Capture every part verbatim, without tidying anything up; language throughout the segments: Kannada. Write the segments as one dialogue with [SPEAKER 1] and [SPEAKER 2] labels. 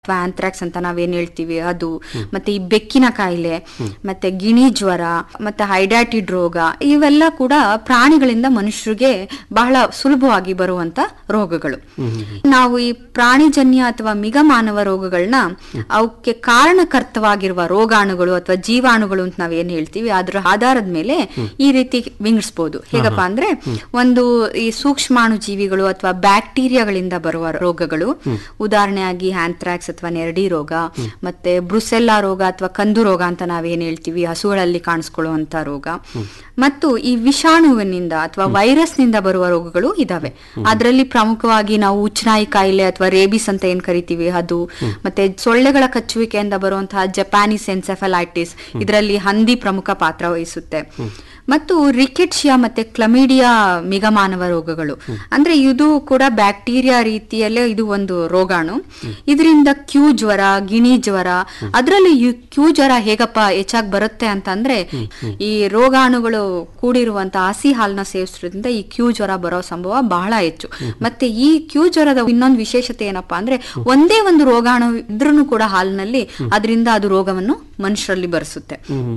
[SPEAKER 1] ಅಥವಾ ಆಂಥ್ರಾಕ್ಸ್ ಅಂತ ನಾವೇನ್ ಹೇಳ್ತೀವಿ ಅದು, ಮತ್ತೆ ಈ ಬೆಕ್ಕಿನ ಕಾಯಿಲೆ, ಮತ್ತೆ ಗಿಣಿ ಜ್ವರ, ಮತ್ತೆ ಹೈಡ್ಯಾಟಿಡ್ ರೋಗ, ಇವೆಲ್ಲ ಕೂಡ ಪ್ರಾಣಿಗಳಿಂದ ಮನುಷ್ಯರಿಗೆ ಬಹಳ ಸುಲಭವಾಗಿ ಬರುವಂತ ರೋಗಗಳು. ನಾವು ಈ ಪ್ರಾಣಿಜನ್ಯ ಅಥವಾ ಮಿಗಮಾನವ ರೋಗಗಳನ್ನ ಅವಕ್ಕೆ ಕಾರಣಕರ್ತವಾಗಿರುವ ರೋಗಾಣುಗಳು ಅಥವಾ ಜೀವಾಣುಗಳು ಅಂತ ನಾವೇನ್ ಹೇಳ್ತೀವಿ ಅದರ ಆಧಾರದ ಮೇಲೆ ಈ ರೀತಿ ವಿಂಗಡಿಸಬಹುದು. ಹೇಗಪ್ಪ ಅಂದ್ರೆ, ಒಂದು ಈ ಸೂಕ್ಷ್ಮಾಣು ಜೀವಿಗಳು ಅಥವಾ ಬ್ಯಾಕ್ಟೀರಿಯಾಗಳಿಂದ ಬರುವ ರೋಗಗಳು, ಉದಾಹರಣೆಯಾಗಿ ಆಂಥ್ರಾಕ್ಸ್ ಅಥವಾ ನೆರಡಿ ರೋಗ, ಮತ್ತೆ ಬ್ರುಸೆಲ್ಲಾ ರೋಗ ಅಥವಾ ಕಂದು ರೋಗ ಅಂತ ನಾವೇನ್ ಹೇಳ್ತೀವಿ, ಹಸುಗಳಲ್ಲಿ ಕಾಣಿಸ್ಕೊಳ್ಳುವಂತ ರೋಗ, ಮತ್ತು ಈ ವಿಷಾಣುವಿನಿಂದ ಅಥವಾ ವೈರಸ್ ನಿಂದ ಬರುವ ರೋಗಗಳು ಇದಾವೆ. ಅದರಲ್ಲಿ ಪ್ರಮುಖವಾಗಿ ನಾವು ಉಚ್ಚನಾಯಿ ಕಾಯಿಲೆ ಅಥವಾ ರೇಬಿಸ್ ಅಂತ ಏನ್ ಕರಿತೀವಿ ಅದು, ಮತ್ತೆ ಸೊಳ್ಳೆಗಳ ಕಚ್ಚುವಿಕೆಯಿಂದ ಬರುವಂತಹ ಜಪಾನೀಸ್ ಎನ್ಸೆಫಲೈಟಿಸ್, ಇದರಲ್ಲಿ ಹಂದಿ ಪ್ರಮುಖ ಪಾತ್ರ ವಹಿಸುತ್ತೆ. ಮತ್ತು ರಿಕೆಟ್ಶಿಯಾ ಮತ್ತೆ ಕ್ಲಮಿಡಿಯಾ ಮಿಗಮಾನವ ರೋಗಗಳು, ಅಂದ್ರೆ ಇದು ಕೂಡ ಬ್ಯಾಕ್ಟೀರಿಯಾ ರೀತಿಯಲ್ಲೇ ಇದು ಒಂದು ರೋಗಾಣು. ಇದರಿಂದ ಕ್ಯೂ ಜ್ವರ, ಗಿಣಿ ಜ್ವರ, ಅದರಲ್ಲಿ ಕ್ಯೂ ಜ್ವರ ಹೇಗಪ್ಪ ಹೆಚ್ಚಾಗಿ ಬರುತ್ತೆ ಅಂತಂದ್ರೆ, ಈ ರೋಗಾಣುಗಳು ಕೂಡಿರುವಂತ ಹಸಿ ಹಾಲನ್ನ ಸೇವಿಸೋದ್ರಿಂದ ಈ ಕ್ಯೂ ಜ್ವರ ಬರೋ ಸಂಭವ ಬಹಳ ಹೆಚ್ಚು. ಮತ್ತೆ ಈ ಕ್ಯೂ ಜ್ವರದ ಇನ್ನೊಂದು ವಿಶೇಷತೆ ಏನಪ್ಪಾ ಅಂದ್ರೆ, ಒಂದೇ ಒಂದು ರೋಗಾಣು ಇದ್ರೂ ಕೂಡ ಹಾಲಿನಲ್ಲಿ ಅದರಿಂದ ಅದು ರೋಗವನ್ನು ಮನುಷ್ಯರಲ್ಲಿ ಬರೆಸುತ್ತೆ.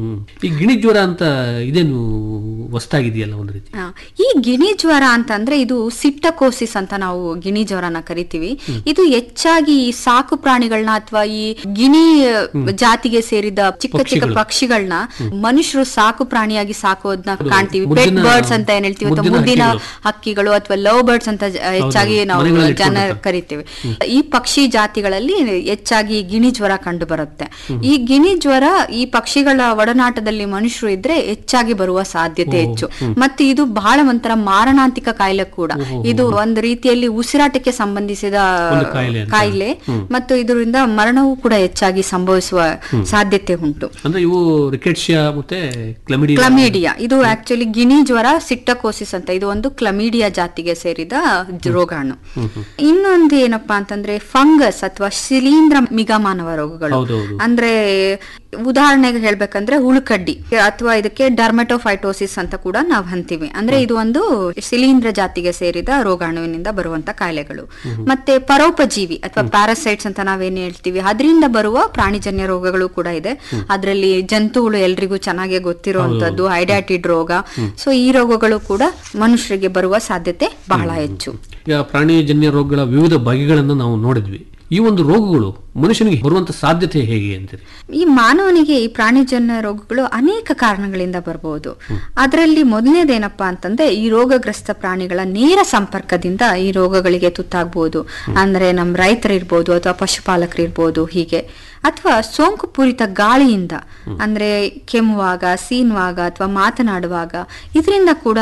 [SPEAKER 2] ಈ ಗಿಣಿ ಜ್ವರ ಅಂತ ಇದೇನು ಹೊಸದಾಗಿದೆಯಲ್ಲ ಒಂದು ರೀತಿ.
[SPEAKER 1] ಈ ಗಿಣಿ ಜ್ವರ ಅಂತಂದ್ರೆ ಇದು ಸಿಪ್ಟಕೋಸಿಸ್ ಅಂತ ನಾವು ಗಿಣಿ ಜ್ವರನ ಕರಿತೀವಿ. ಇದು ಹೆಚ್ಚಾಗಿ ಈ ಸಾಕು ಪ್ರಾಣಿಗಳನ್ನ ಅಥವಾ ಈ ಗಿಣಿ ಜಾತಿಗೆ ಸೇರಿದ ಚಿಕ್ಕ ಚಿಕ್ಕ ಪಕ್ಷಿಗಳನ್ನ ಮನುಷ್ಯರು ಸಾಕು ಪ್ರಾಣಿಯಾಗಿ ಸಾಕೋದನ್ನ ಕಾಣ್ತೀವಿ. ಪೆಟ್ ಬರ್ಡ್ಸ್ ಅಂತ ಏನ್ ಹೇಳ್ತೀವಿ, ಅಥವಾ ಮುದ್ದಿನ ಹಕ್ಕಿಗಳು ಅಥವಾ ಲವ್ ಬರ್ಡ್ಸ್ ಅಂತ ಹೆಚ್ಚಾಗಿ ನಾವು ಜನ ಕರಿತೀವಿ. ಈ ಪಕ್ಷಿ ಜಾತಿಗಳಲ್ಲಿ ಹೆಚ್ಚಾಗಿ ಗಿಣಿ ಜ್ವರ ಕಂಡು ಬರುತ್ತೆ. ಈ ಗಿಣಿ ಜ್ವರ ಈ ಪಕ್ಷಿಗಳ ಒಡನಾಟದಲ್ಲಿ ಮನುಷ್ಯರು ಇದ್ರೆ ಹೆಚ್ಚಾಗಿ ಬರುವ ಸಾಧ್ಯತೆ ಹೆಚ್ಚು. ಮತ್ತೆ ಇದು ಬಹಳ ಒಂಥರ ಮಾರಣಾಂತಿಕ ಕಾಯಿಲೆ ಕೂಡ. ಇದು ಒಂದು ರೀತಿಯಲ್ಲಿ ಉಸಿರಾಟಕ್ಕೆ ಸಂಬಂಧಿಸಿದ ಕಾಯಿಲೆ, ಮತ್ತು ಇದರಿಂದ ಮರಣವೂ ಕೂಡ ಹೆಚ್ಚಾಗಿ ಸಂಭವಿಸುವ ಸಾಧ್ಯತೆ ಉಂಟು.
[SPEAKER 2] ಅಂದ್ರೆ ಇವು ರಿಕೆಟ್ಶಿಯಾ ಮತ್ತೆ ಕ್ಲಮಿಡಿಯಾ.
[SPEAKER 1] ಕ್ಲಮಿಡಿಯಾ ಇದು ಆಕ್ಚುಲಿ ಗಿಣಿ ಜ್ವರ ಸಿಪ್ಟಕೋಸಿಸ್ ಅಂತ, ಇದು ಒಂದು ಕ್ಲಮಿಡಿಯಾ ಜಾತಿಗೆ ಸೇರಿದ ರೋಗಾಣು. ಇನ್ನೊಂದು ಏನಪ್ಪಾ ಅಂತಂದ್ರೆ ಫಂಗಸ್ ಅಥವಾ ಶಿಲೀಂಧ್ರ ಮಿಗಮಾನವ ರೋಗಗಳು. ಅಂದ್ರೆ ಉದಾಹರಣೆಗೆ ಹೇಳ್ಬೇಕಂದ್ರೆ ಹುಳುಕಡ್ಡಿ ಅಥವಾ ಇದಕ್ಕೆ ಡರ್ಮೆಟೋಫೈಟೋಸಿಸ್ ಅಂತ ಕೂಡ ನಾವು ಅಂತೀವಿ. ಅಂದ್ರೆ ಇದು ಒಂದು ಶಿಲೀಂಧ್ರ ಜಾತಿಗೆ ಸೇರಿದ ರೋಗಾಣುವಿನಿಂದ ಬರುವಂತ ಕಾಯಿಲೆಗಳು. ಮತ್ತೆ ಪರೋಪಜೀವಿ ಅಥವಾ ಪ್ಯಾರಾಸೈಟ್ಸ್ ಅಂತ ನಾವೇನ್ ಹೇಳ್ತೀವಿ, ಅದರಿಂದ ಬರುವ ಪ್ರಾಣಿಜನ್ಯ ರೋಗಗಳು ಕೂಡ ಇದೆ. ಅದರಲ್ಲಿ ಜಂತುಹುಳು ಎಲ್ರಿಗೂ ಚೆನ್ನಾಗಿ ಗೊತ್ತಿರುವಂತದ್ದು ಹೈಡ್ಯಾಟಿಡ್ ರೋಗ. ಸೊ ಈ ರೋಗಗಳು ಕೂಡ ಮನುಷ್ಯರಿಗೆ ಬರುವ ಸಾಧ್ಯತೆ ಬಹಳ ಹೆಚ್ಚು.
[SPEAKER 2] ಈಗ ಪ್ರಾಣಿಜನ್ಯ ರೋಗಗಳ ವಿವಿಧ ಬಗೆಗಳನ್ನು ನಾವು ನೋಡಿದ್ವಿ. ಈ ಒಂದು ರೋಗಗಳು ಮನುಷ್ಯನಿಗೆ ಬರುವಂತ ಸಾಧ್ಯತೆ ಹೇಗೆ ಅಂತೀರಿ?
[SPEAKER 1] ಈ ಮಾನವನಿಗೆ ಈ ಪ್ರಾಣಿಜನ್ಯ ರೋಗಗಳು ಅನೇಕ ಕಾರಣಗಳಿಂದ ಬರಬಹುದು. ಅದರಲ್ಲಿ ಮೊದಲನೇದೇನಪ್ಪಾ ಅಂತಂದ್ರೆ, ಈ ರೋಗಗ್ರಸ್ತ ಪ್ರಾಣಿಗಳ ನೇರ ಸಂಪರ್ಕದಿಂದ ಈ ರೋಗಗಳಿಗೆ ತುತ್ತಾಗಬಹುದು. ಅಂದ್ರೆ ನಮ್ ರೈತರಿರ್ಬೋದು ಅಥವಾ ಪಶುಪಾಲಕರು ಇರ್ಬೋದು, ಹೀಗೆ ಅಥವಾ ಸೋಂಕು ಪೂರಿತ ಗಾಳಿಯಿಂದ, ಅಂದ್ರೆ ಕೆಮ್ಮುವಾಗ, ಸೀನುವಾಗ ಅಥವಾ ಮಾತನಾಡುವಾಗ ಇದರಿಂದ ಕೂಡ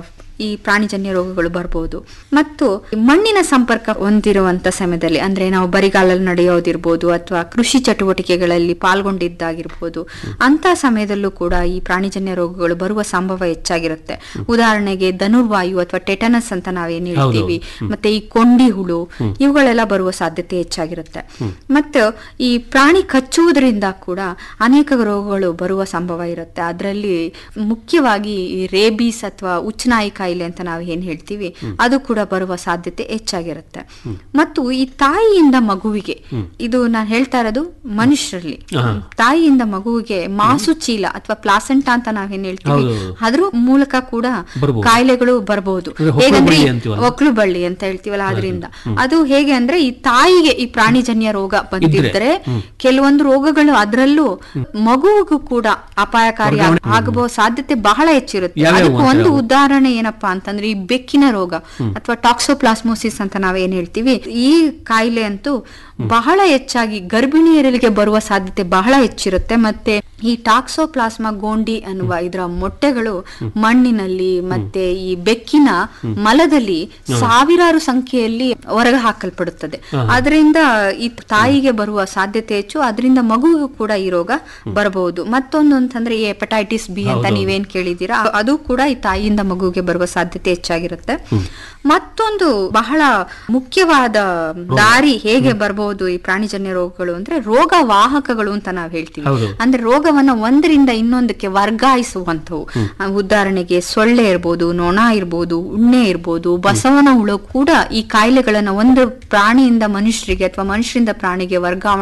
[SPEAKER 1] ಈ ಪ್ರಾಣಿಜನ್ಯ ರೋಗಗಳು ಬರಬಹುದು. ಮತ್ತು ಮಣ್ಣಿನ ಸಂಪರ್ಕ ಹೊಂದಿರುವಂತ ಸಮಯದಲ್ಲಿ, ಅಂದ್ರೆ ನಾವು ಬರಿಗಾಲಲ್ಲಿ ನಡೆಯೋದಿರ್ಬೋದು ಅಥವಾ ಕೃಷಿ ಚಟುವಟಿಕೆಗಳಲ್ಲಿ ಪಾಲ್ಗೊಂಡಿದ್ದಾಗಿರ್ಬೋದು, ಅಂತ ಸಮಯದಲ್ಲೂ ಕೂಡ ಈ ಪ್ರಾಣಿಜನ್ಯ ರೋಗಗಳು ಬರುವ ಸಂಭವ ಹೆಚ್ಚಾಗಿರುತ್ತೆ. ಉದಾಹರಣೆಗೆ ಧನುರ್ವಾಯು ಅಥವಾ ಟೆಟನಸ್ ಅಂತ ನಾವೇನ್ ಹೇಳ್ತೀವಿ, ಮತ್ತೆ ಈ ಕೊಂಡಿ ಹುಳು, ಇವುಗಳೆಲ್ಲ ಬರುವ ಸಾಧ್ಯತೆ ಹೆಚ್ಚಾಗಿರುತ್ತೆ. ಮತ್ತು ಈ ಪ್ರಾಣಿ ಕಚ್ಚುವುದರಿಂದ ಕೂಡ ಅನೇಕ ರೋಗಗಳು ಬರುವ ಸಂಭವ ಇರುತ್ತೆ. ಅದರಲ್ಲಿ ಮುಖ್ಯವಾಗಿ ರೇಬೀಸ್ ಅಥವಾ ಉಚ್ಚನಾಯಿ ಕಾಯಿಲೆ ಅಂತ ನಾವು ಏನ್ ಹೇಳ್ತೀವಿ ಅದು ಕೂಡ ಬರುವ ಸಾಧ್ಯತೆ ಹೆಚ್ಚಾಗಿರುತ್ತೆ. ಮತ್ತು ಈ ತಾಯಿಯಿಂದ ಮಗುವಿಗೆ, ಇದು ನಾನು ಹೇಳ್ತಾ ಇರೋದು ಮನುಷ್ಯರಲ್ಲಿ, ತಾಯಿಯಿಂದ ಮಗುವಿಗೆ ಮಾಸು ಚೀಲ ಅಥವಾ ಪ್ಲಾಸೆಂಟಾ ಅಂತ ನಾವೇನ್ ಹೇಳ್ತೀವಿ ಅದ್ರ ಮೂಲಕ ಕೂಡ ಕಾಯಿಲೆಗಳು ಬರಬಹುದು. ಹೇಗಂದ್ರೆ ಒಕ್ಲು ಬಳ್ಳಿ ಅಂತ ಹೇಳ್ತೀವಲ್ಲ, ಅದರಿಂದ ಅದು ಹೇಗೆ ಅಂದ್ರೆ, ಈ ತಾಯಿಗೆ ಈ ಪ್ರಾಣಿಜನ್ಯ ರೋಗ ಬಂದಿದ್ರೆ ಕೆಲವೊಂದು ರೋಗಗಳು ಅದರಲ್ಲೂ ಮಗುವಿಗೂ ಕೂಡ ಅಪಾಯಕಾರಿ ಆಗಬಹುವ ಸಾಧ್ಯತೆ ಬಹಳ ಹೆಚ್ಚಿರುತ್ತೆ. ಅದಕ್ಕೆ ಒಂದು ಉದಾಹರಣೆ ಏನಪ್ಪಾ ಅಂತಂದ್ರೆ, ಈ ಬೆಕ್ಕಿನ ರೋಗ ಅಥವಾ ಟಾಕ್ಸೋಪ್ಲಾಸ್ಮೋಸಿಸ್ ಅಂತ ನಾವೇನ್ ಹೇಳ್ತೀವಿ, ಈ ಕಾಯಿಲೆ ಅಂತೂ ಬಹಳ ಹೆಚ್ಚಾಗಿ ಗರ್ಭಿಣಿಯರಿಗೆ ಬರುವ ಸಾಧ್ಯತೆ ಬಹಳ ಹೆಚ್ಚಿರುತ್ತೆ. ಮತ್ತೆ ಈ ಟಾಕ್ಸೋಪ್ಲಾಸ್ಮಾ ಗೋಂಡಿ ಅನ್ನುವ ಇದರ ಮೊಟ್ಟೆಗಳು ಮಣ್ಣಿನಲ್ಲಿ ಮತ್ತೆ ಈ ಬೆಕ್ಕಿನ ಮಲದಲ್ಲಿ ಸಾವಿರಾರು ಸಂಖ್ಯೆಯಲ್ಲಿ ಹೊರಗೆ ಹಾಕಲ್ಪಡುತ್ತದೆ. ಅದರಿಂದ ಈ ತಾಯಿಗೆ ಬರುವ ಸಾಧ್ಯತೆ ಹೆಚ್ಚು, ಅದರಿಂದ ಮಗುವಿಗೂ ಕೂಡ ಈ ರೋಗ ಬರಬಹುದು. ಮತ್ತೊಂದು ಅಂತಂದ್ರೆ ಈ ಹೆಪಟೈಟಿಸ್ ಬಿ ಅಂತ ನೀವೇನ್ ಕೇಳಿದೀರಾ, ಅದು ಕೂಡ ಈ ತಾಯಿಯಿಂದ ಮಗುವಿಗೆ ಬರುವ ಸಾಧ್ಯತೆ ಹೆಚ್ಚಾಗಿರುತ್ತೆ. ಮತ್ತೊಂದು ಬಹಳ ಮುಖ್ಯವಾದ ದಾರಿ ಹೇಗೆ ಬರಬಹುದು ಈ ಪ್ರಾಣಿಜನ್ಯ ರೋಗಗಳು ಅಂದ್ರೆ, ರೋಗ ವಾಹಕಗಳು ಅಂತ ನಾವ್ ಹೇಳ್ತೀವಿ. ಅಂದ್ರೆ ರೋಗವನ್ನ ಒಂದರಿಂದ ಇನ್ನೊಂದಕ್ಕೆ ವರ್ಗಾಯಿಸುವಂತವು. ಉದಾಹರಣೆಗೆ ಸೊಳ್ಳೆ ಇರ್ಬೋದು, ನೊಣ ಇರ್ಬೋದು, ಉಣ್ಣೆ ಇರ್ಬೋದು, ಬಸವನ ಹುಳು ಕೂಡ ಈ ಕಾಯಿಲೆಗಳನ್ನ ಒಂದು ಪ್ರಾಣಿಯಿಂದ ಮನುಷ್ಯರಿಗೆ ಅಥವಾ ಮನುಷ್ಯರಿಂದ ಪ್ರಾಣಿಗೆ ವರ್ಗಾವಣೆ